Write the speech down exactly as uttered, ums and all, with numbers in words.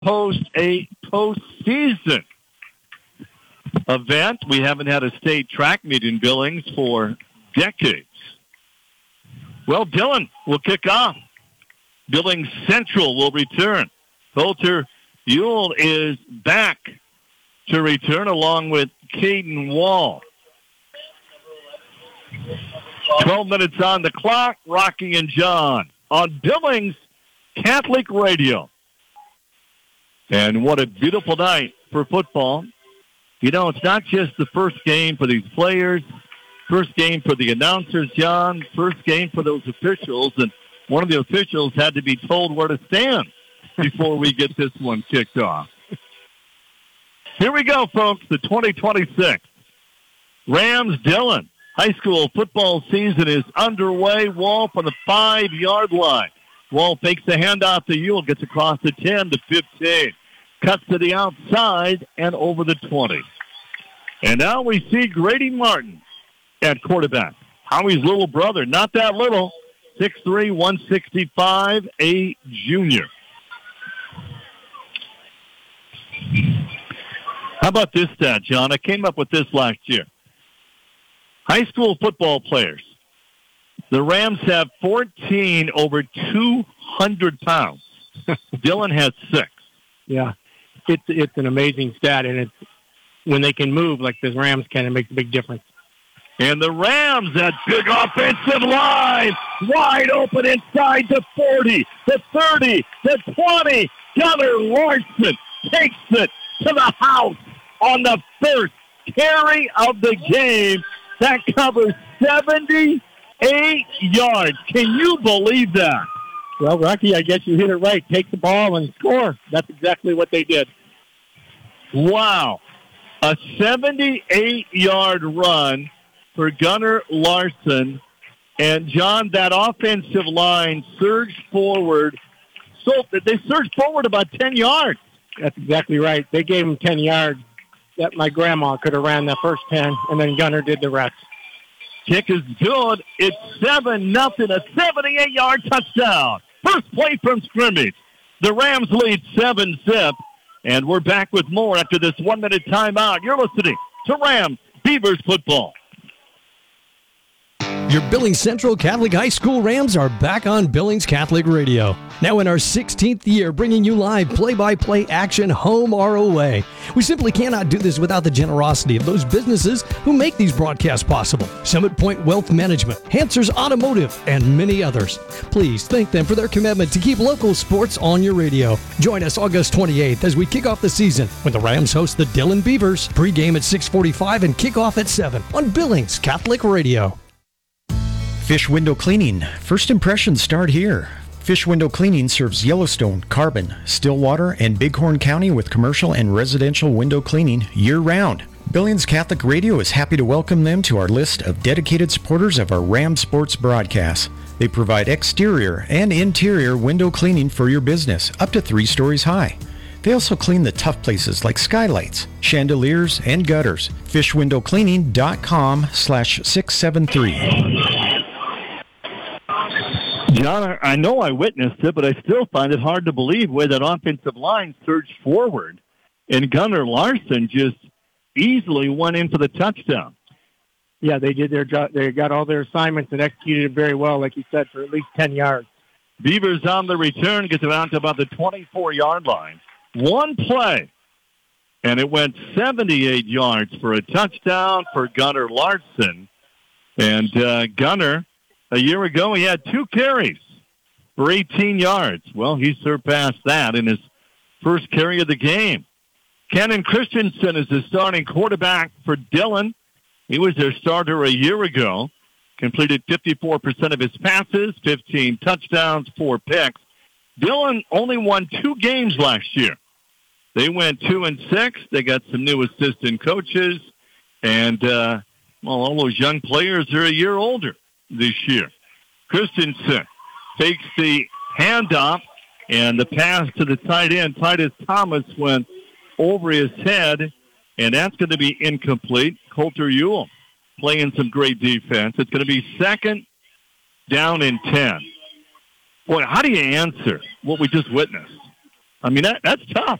host a postseason event. We haven't had a state track meet in Billings for decades. Well, Dillon will kick off. Billings Central will return. Coulter Ewell is back to return along with Caden Wall. twelve minutes on the clock, Rocky and John on Billings Catholic Radio. And what a beautiful night for football. You know, it's not just the first game for these players, first game for the announcers, John, first game for those officials, and one of the officials had to be told where to stand before we get this one kicked off. Here we go, folks, the twenty twenty-six Rams Dillon high school football season is underway. Wall from the five-yard line. Wall fakes the handoff to Ewell, gets across the ten to fifteen. Cuts to the outside and over the twenty. And now we see Grady Martin at quarterback. Howie's little brother, not that little, six three, one sixty-five, a junior. How about this stat, John? I came up with this last year. High school football players. The Rams have fourteen over two hundred pounds. Dillon has six. Yeah, it's it's an amazing stat, and it's when they can move like the Rams can, it makes a big difference. And the Rams, that big offensive line, wide open inside the forty, the thirty, the twenty. Gunnar Larson takes it to the house on the first carry of the game. That covers seventy-eight yards. Can you believe that? Well, Rocky, I guess you hit it right. Take the ball and score. That's exactly what they did. Wow. A seventy-eight-yard run for Gunnar Larson. And, John, that offensive line surged forward. So they surged forward about ten yards. That's exactly right. They gave him ten yards. That my grandma could have ran the first ten, and then Gunnar did the rest. Kick is good. It's seven nothing, a seventy-eight-yard touchdown. First play from scrimmage. The Rams lead seven zip, and we're back with more after this one-minute timeout. You're listening to Rams Beavers football. Your Billings Central Catholic High School Rams are back on Billings Catholic Radio. Now in our sixteenth year, bringing you live play-by-play action home or away. We simply cannot do this without the generosity of those businesses who make these broadcasts possible. Summit Point Wealth Management, Hansers Automotive, and many others. Please thank them for their commitment to keep local sports on your radio. Join us August twenty-eighth as we kick off the season when the Rams host the Dillon Beavers. Pre-game at six forty-five and kickoff at seven on Billings Catholic Radio. Fish Window Cleaning. First impressions start here. Fish Window Cleaning serves Yellowstone, Carbon, Stillwater, and Bighorn County with commercial and residential window cleaning year-round. Billings Catholic Radio is happy to welcome them to our list of dedicated supporters of our Ram Sports broadcasts. They provide exterior and interior window cleaning for your business, up to three stories high. They also clean the tough places like skylights, chandeliers, and gutters. fish window cleaning dot com slash six seven three. John, I know I witnessed it, but I still find it hard to believe where that offensive line surged forward and Gunnar Larson just easily went in for the touchdown. Yeah, they did their job. They got all their assignments and executed it very well, like you said, for at least ten yards. Beavers on the return, gets around to about the twenty-four-yard line. One play, and it went seventy-eight yards for a touchdown for Gunnar Larson. And uh, Gunnar, a year ago, he had two carries for eighteen yards. Well, he surpassed that in his first carry of the game. Cannon Christensen is the starting quarterback for Dillon. He was their starter a year ago. Completed fifty-four percent of his passes, fifteen touchdowns, four picks. Dillon only won two games last year. They went two and six. They got some new assistant coaches, and uh, well, all those young players are a year older this year. Christensen takes the handoff, and the pass to the tight end. Titus Thomas went over his head, and that's going to be incomplete. Coulter Ewell playing some great defense. It's going to be second down and ten. Boy, how do you answer what we just witnessed? I mean, that, that's tough.